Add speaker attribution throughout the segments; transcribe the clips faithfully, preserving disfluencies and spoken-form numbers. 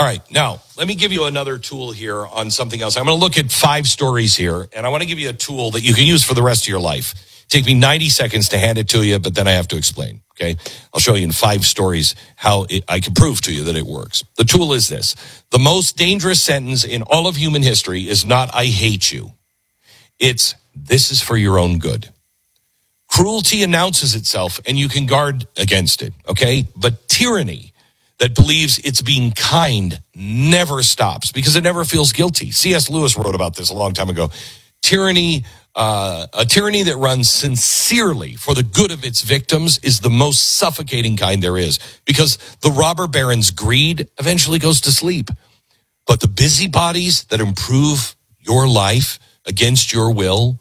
Speaker 1: All right, now, let me give you another tool here on something else. I'm going to look at five stories here, and I want to give you a tool that you can use for the rest of your life. Take me ninety seconds to hand it to you, but then I have to explain, okay? I'll show you in five stories how it, I can prove to you that it works. The tool is this. The most dangerous sentence in all of human history is not, I hate you. It's, this is for your own good. Cruelty announces itself, and you can guard against it, okay? But tyranny that believes it's being kind never stops because it never feels guilty. C S. Lewis wrote about this a long time ago. Tyranny, uh, a tyranny that runs sincerely for the good of its victims is the most suffocating kind there is because the robber baron's greed eventually goes to sleep. But the busybodies that improve your life against your will,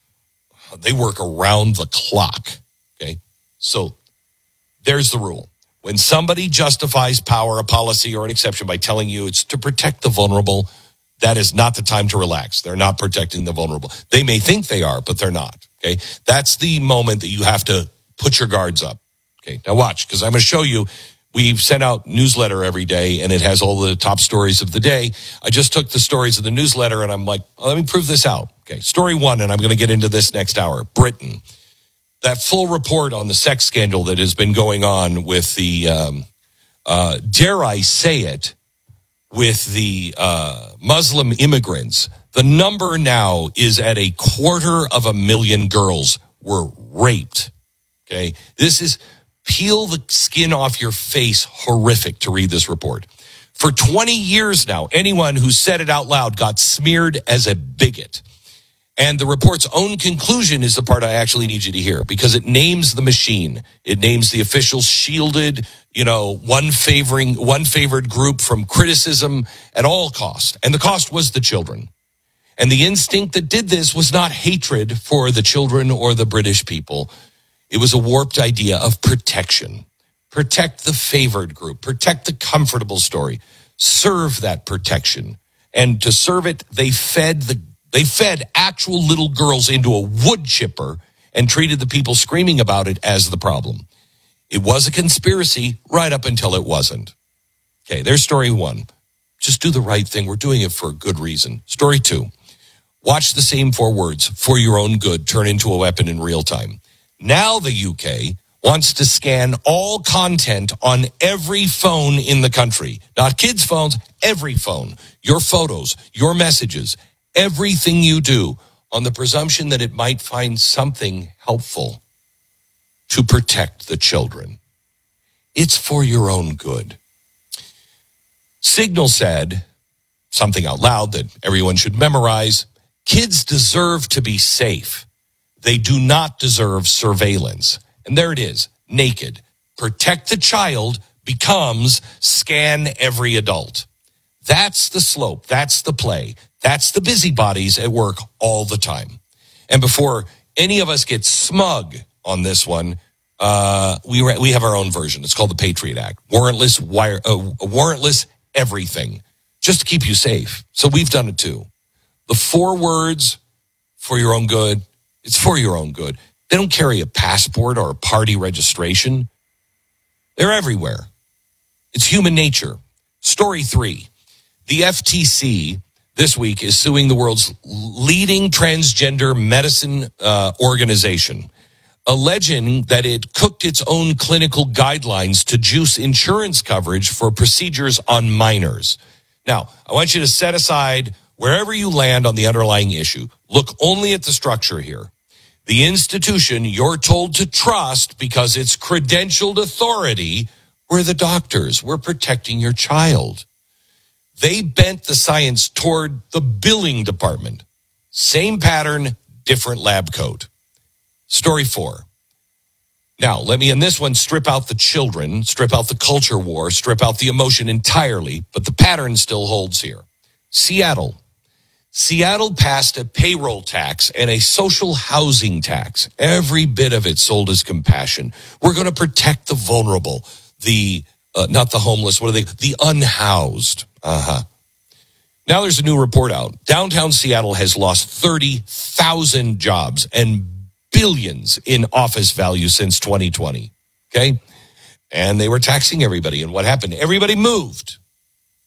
Speaker 1: they work around the clock, okay? So there's the rule. When somebody justifies power, a policy, or an exception by telling you it's to protect the vulnerable, that is not the time to relax. They're not protecting the vulnerable. They may think they are, but they're not, okay? That's the moment that you have to put your guards up, okay? Now watch, because I'm going to show you. We've sent out newsletter every day, and it has all the top stories of the day. I just took the stories of the newsletter, and I'm like, oh, let me prove this out. Okay, story one, and I'm going to get into this next hour. Britain. That full report on the sex scandal that has been going on with the, um, uh, dare I say it, with the uh, Muslim immigrants. The number now is at a quarter of a million girls were raped. Okay, this is peel the skin off your face horrific to read this report. For twenty years now, anyone who said it out loud got smeared as a bigot. And the report's own conclusion is the part I actually need you to hear because it names the machine. It names the official shielded, you know, one favoring, one favored group from criticism at all cost. And the cost was the children. And the instinct that did this was not hatred for the children or the British people. It was a warped idea of protection. Protect the favored group. Protect the comfortable story. Serve that protection. And to serve it, they fed the They fed actual little girls into a wood chipper and treated the people screaming about it as the problem. It was a conspiracy right up until it wasn't. Okay, there's story one. Just do the right thing. We're doing it for a good reason. Story two. Watch the same four words, for your own good, turn into a weapon in real time. Now the U K wants to scan all content on every phone in the country. Not kids' phones, every phone. Your photos, your messages, everything you do on the presumption that it might find something helpful to protect the children. It's for your own good. Signal said something out loud that everyone should memorize. Kids deserve to be safe. They do not deserve surveillance. And there it is, naked. Protect the child becomes scan every adult. That's the slope. That's the play. That's the busybodies at work all the time. And before any of us get smug on this one, uh, we re- we have our own version. It's called the Patriot Act. Warrantless wire, uh, warrantless everything, just to keep you safe. So we've done it too. The four words, for your own good, it's for your own good. They don't carry a passport or a party registration. They're everywhere. It's human nature. Story three. The F T C this week is suing the world's leading transgender medicine uh, organization, alleging that it cooked its own clinical guidelines to juice insurance coverage for procedures on minors. Now, I want you to set aside wherever you land on the underlying issue. Look only at the structure here. The institution you're told to trust because it's credentialed authority were the doctors. We're protecting your child. They bent the science toward the billing department. Same pattern, different lab coat. Story four. Now, let me in this one strip out the children, strip out the culture war, strip out the emotion entirely, but the pattern still holds here. Seattle. Seattle passed a payroll tax and a social housing tax. Every bit of it sold as compassion. We're going to protect the vulnerable, the, uh, not the homeless, what are they? The unhoused. Uh-huh. Now there's a new report out. Downtown Seattle has lost thirty thousand jobs and billions in office value since twenty twenty. Okay? And they were taxing everybody. And what happened? Everybody moved.